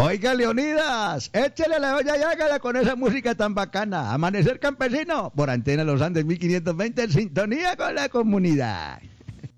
Oiga, Leonidas, échale la olla y hágala con esa música tan bacana. Amanecer Campesino, por Antena Los Andes 1520, en sintonía con la comunidad.